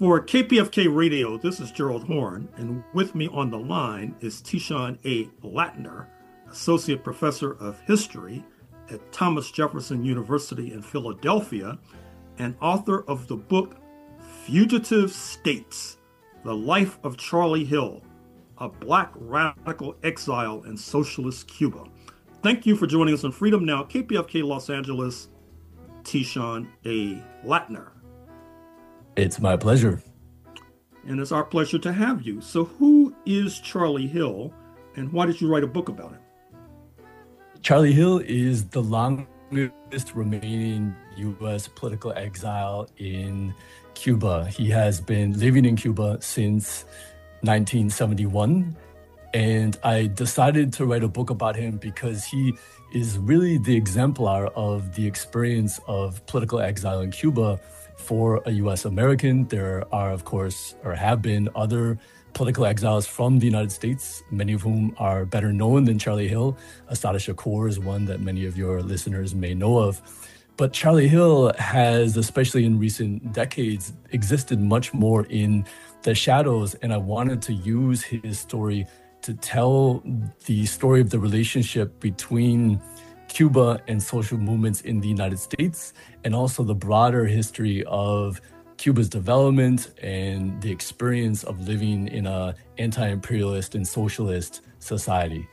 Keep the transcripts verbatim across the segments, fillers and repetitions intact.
For K P F K Radio, this is Gerald Horn, and with me on the line is T-Shawn A. Latner, Associate Professor of History at Thomas Jefferson University in Philadelphia, and author of the book Fugitive States: The Life of Charlie Hill, a Black Radical Exile in Socialist Cuba. Thank you for joining us on Freedom Now, K P F K Los Angeles, T-Shawn A. Latner. It's my pleasure. And it's our pleasure to have you. So who is Charlie Hill, and why did you write a book about him? Charlie Hill is the longest remaining U S political exile in Cuba. He has been living in Cuba since nineteen seventy-one. And I decided to write a book about him because he is really the exemplar of the experience of political exile in Cuba for a U S American. There are, of course, or have been other political exiles from the United States, many of whom are better known than Charlie Hill. Assata Shakur is one that many of your listeners may know of. But Charlie Hill has, especially in recent decades, existed much more in the shadows. And I wanted to use his story to tell the story of the relationship between Cuba and social movements in the United States, and also the broader history of Cuba's development and the experience of living in an anti-imperialist and socialist society.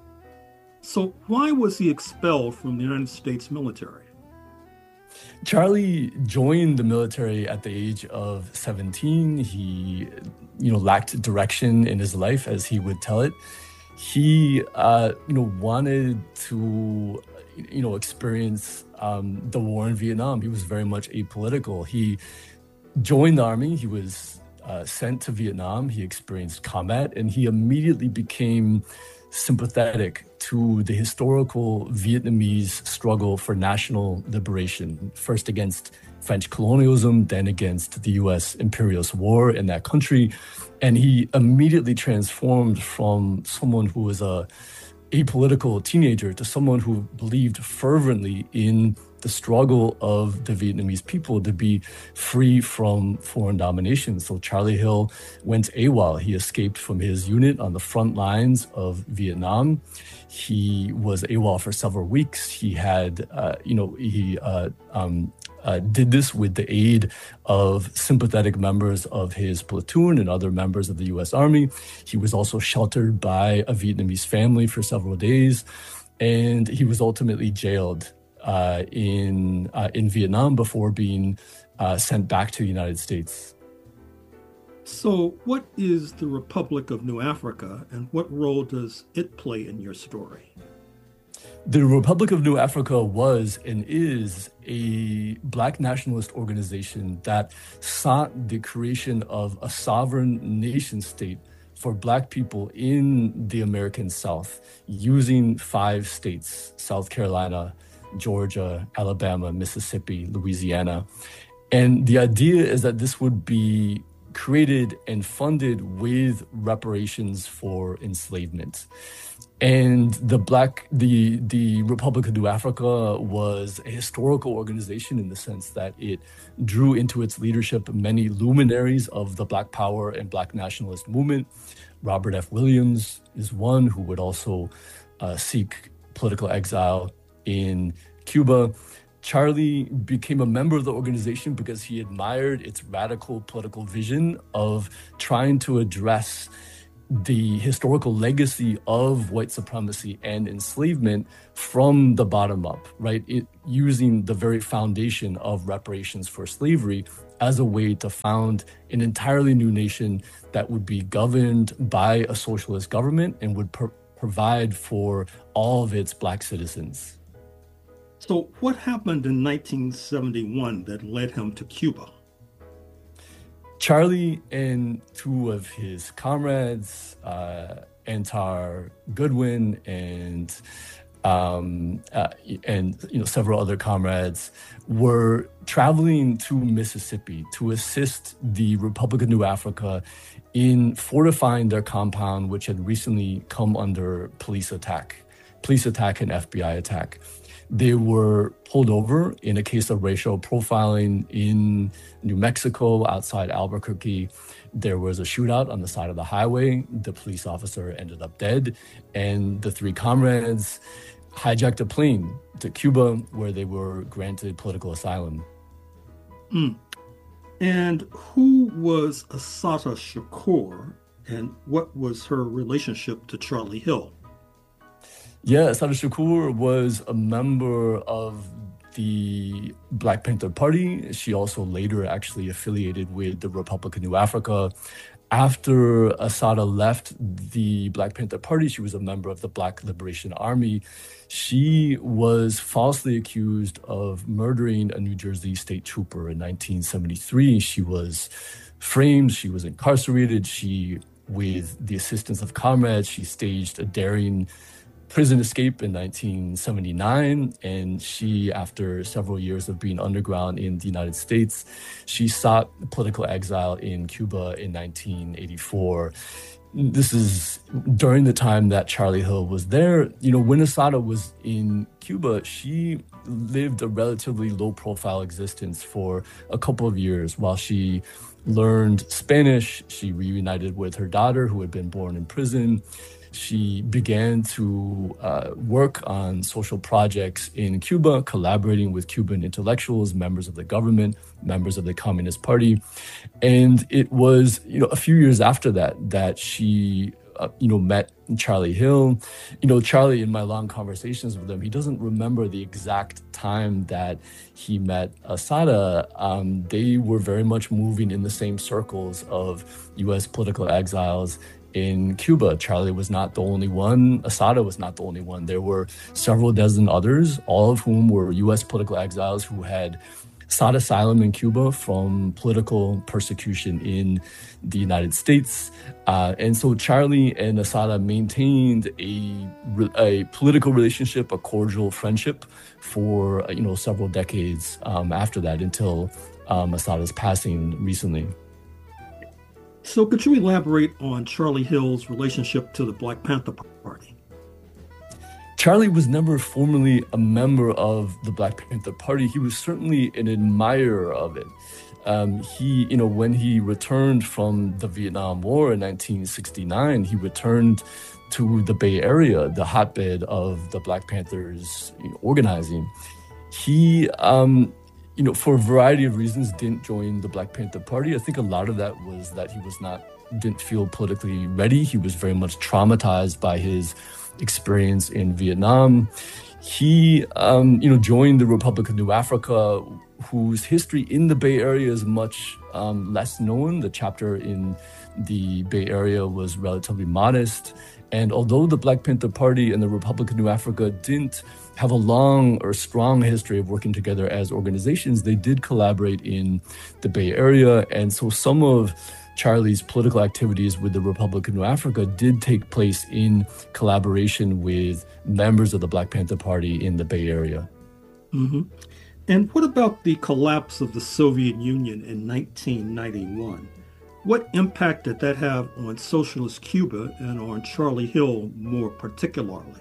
So why was he expelled from the United States military? Charlie joined the military at the age of seventeen. He, you know, lacked direction in his life, as he would tell it. He, uh, you know, wanted to, you know, experience um, the war in Vietnam. He was very much apolitical. He joined the army. He was uh, sent to Vietnam. He experienced combat, and he immediately became sympathetic to the historical Vietnamese struggle for national liberation, first against French colonialism, then against the U S imperialist war in that country. And he immediately transformed from someone who was a apolitical teenager to someone who believed fervently in the struggle of the Vietnamese people to be free from foreign domination. So Charlie Hill went AWOL. He escaped from his unit on the front lines of Vietnam. He was AWOL for several weeks. He had, uh, you know, he uh, um, uh, did this with the aid of sympathetic members of his platoon and other members of the U S Army. He was also sheltered by a Vietnamese family for several days, and he was ultimately jailed Uh, in uh, in Vietnam before being uh, sent back to the United States. So what is the Republic of New Africa, and what role does it play in your story? The Republic of New Africa was and is a Black nationalist organization that sought the creation of a sovereign nation state for Black people in the American South, using five states: South Carolina, Georgia, Alabama, Mississippi, Louisiana. And the idea is that this would be created and funded with reparations for enslavement. And the Black, the, the Republic of New Africa was a historical organization in the sense that it drew into its leadership many luminaries of the Black Power and Black nationalist movement. Robert F. Williams is one who would also uh, seek political exile in Cuba. Charlie became a member of the organization because he admired its radical political vision of trying to address the historical legacy of white supremacy and enslavement from the bottom up, right? It, using the very foundation of reparations for slavery as a way to found an entirely new nation that would be governed by a socialist government and would pro- provide for all of its Black citizens. So what happened in nineteen seventy-one that led him to Cuba? Charlie and two of his comrades, uh, Antar Goodwin and um, uh, and you know several other comrades, were traveling to Mississippi to assist the Republic of New Africa in fortifying their compound, which had recently come under police attack, police attack and F B I attack. They were pulled over in a case of racial profiling in New Mexico outside Albuquerque. There was a shootout on the side of the highway. The police officer ended up dead, and the three comrades hijacked a plane to Cuba where they were granted political asylum. Mm. And who was Assata Shakur, and what was her relationship to Charlie Hill? Yeah, Assata Shakur was a member of the Black Panther Party. She also later actually affiliated with the Republic of New Africa. After Assata left the Black Panther Party, she was a member of the Black Liberation Army. She was falsely accused of murdering a New Jersey state trooper in nineteen seventy-three. She was framed, she was incarcerated. She, with the assistance of comrades, she staged a daring prison escape in nineteen seventy-nine, and she, after several years of being underground in the United States, she sought political exile in Cuba in nineteen eighty-four. This is during the time that Charlie Hill was there. You know, when Assata was in Cuba, she lived a relatively low-profile existence for a couple of years while she learned Spanish. She reunited with her daughter, who had been born in prison. She began to uh, work on social projects in Cuba, collaborating with Cuban intellectuals, members of the government, members of the Communist Party. And it was, you know, a few years after that, that she, uh, you know, met Charlie Hill. You know, Charlie, in my long conversations with him, he doesn't remember the exact time that he met Assata. Um, they were very much moving in the same circles of U S political exiles in Cuba. Charlie was not the only one. Assata was not the only one. There were several dozen others, all of whom were U S political exiles who had sought asylum in Cuba from political persecution in the United States. Uh, and so Charlie and Assata maintained a, a political relationship, a cordial friendship for, you know, several decades um, after that, until um, Assata's passing recently. So could you elaborate on Charlie Hill's relationship to the Black Panther Party? Charlie was never formally a member of the Black Panther Party. He was certainly an admirer of it. Um, he, you know, when he returned from the Vietnam War in nineteen sixty-nine, he returned to the Bay Area, the hotbed of the Black Panthers, you know, organizing. He, um, you know, for a variety of reasons, didn't join the Black Panther Party. I think a lot of that was that he was not, didn't feel politically ready. He was very much traumatized by his experience in Vietnam. He, um, you know, joined the Republic of New Africa, whose history in the Bay Area is much um, less known. The chapter in the Bay Area was relatively modest. And although the Black Panther Party and the Republic of New Africa didn't have a long or strong history of working together as organizations, they did collaborate in the Bay Area. And so some of Charlie's political activities with the Republic of New Africa did take place in collaboration with members of the Black Panther Party in the Bay Area. Mm-hmm. And what about the collapse of the Soviet Union in nineteen ninety-one? What impact did that have on socialist Cuba and on Charlie Hill more particularly?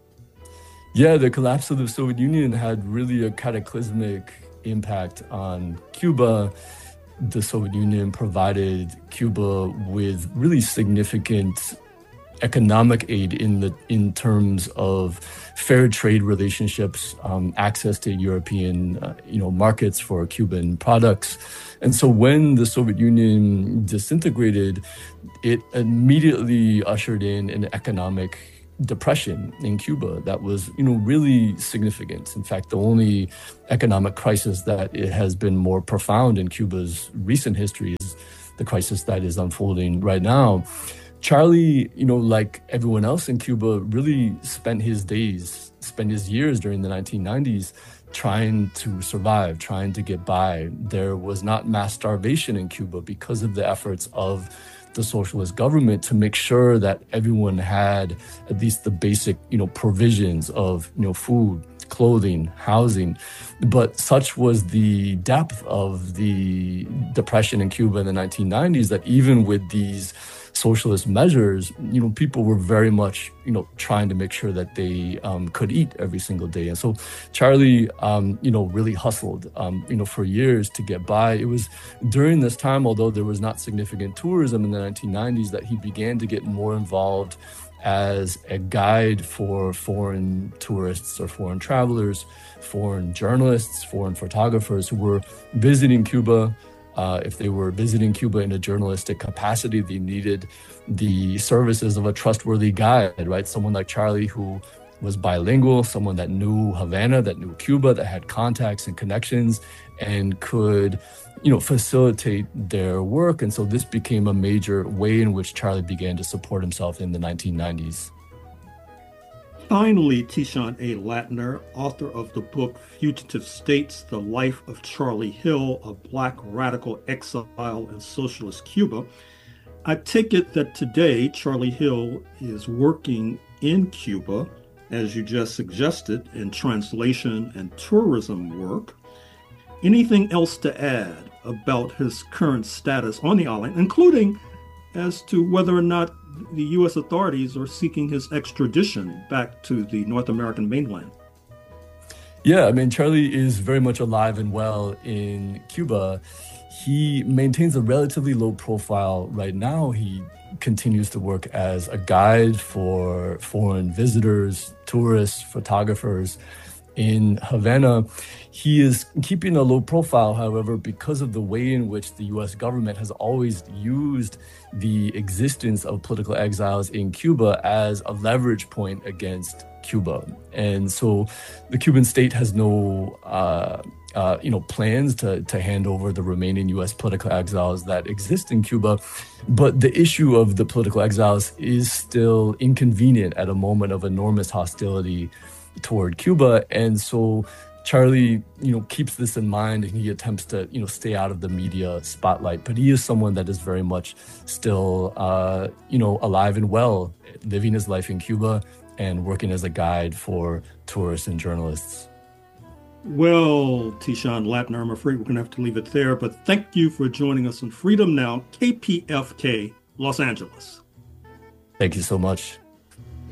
Yeah, the collapse of the Soviet Union had really a cataclysmic impact on Cuba. The Soviet Union provided Cuba with really significant economic aid in the in terms of fair trade relationships, um, access to European uh, you know markets for Cuban products. And so when the Soviet Union disintegrated, it immediately ushered in an economic depression in Cuba that was, you know, really significant. In fact, the only economic crisis that it has been more profound in Cuba's recent history is the crisis that is unfolding right now. Charlie, you know, like everyone else in Cuba, really spent his days, spent his years during the nineteen nineties trying to survive, trying to get by. There was not mass starvation in Cuba because of the efforts of the socialist government to make sure that everyone had at least the basic, you know, provisions of, you know, food, clothing, housing. But such was the depth of the depression in Cuba in the nineteen nineties that even with these socialist measures, you know, people were very much, you know, trying to make sure that they um, could eat every single day. And so Charlie, um, you know, really hustled, um, you know, for years to get by. It was during this time, although there was not significant tourism in the nineteen nineties, that he began to get more involved as a guide for foreign tourists or foreign travelers, foreign journalists, foreign photographers who were visiting Cuba. Uh, if they were visiting Cuba in a journalistic capacity, they needed the services of a trustworthy guide, right? Someone like Charlie who was bilingual, someone that knew Havana, that knew Cuba, that had contacts and connections and could, you know, facilitate their work. And so this became a major way in which Charlie began to support himself in the nineteen nineties. Finally, Tishon A. Latner, author of the book Fugitive States, The Life of Charlie Hill, a Black radical exile in socialist Cuba. I take it that today Charlie Hill is working in Cuba, as you just suggested, in translation and tourism work. Anything else to add about his current status on the island, including as to whether or not the U S authorities are seeking his extradition back to the North American mainland? Yeah, I mean, Charlie is very much alive and well in Cuba. He maintains a relatively low profile right now. He continues to work as a guide for foreign visitors, tourists, photographers in Havana. He is keeping a low profile, however, because of the way in which the U S government has always used the existence of political exiles in Cuba as a leverage point against Cuba. And so the Cuban state has no uh, uh, you know, plans to, to hand over the remaining U S political exiles that exist in Cuba. But the issue of the political exiles is still inconvenient at a moment of enormous hostility toward Cuba. And so Charlie, you know, keeps this in mind and he attempts to, you know, stay out of the media spotlight. But he is someone that is very much still, uh, you know, alive and well, living his life in Cuba and working as a guide for tourists and journalists. Well, Tishon Latner, I'm afraid we're going to have to leave it there. But thank you for joining us on Freedom Now, K P F K, Los Angeles. Thank you so much.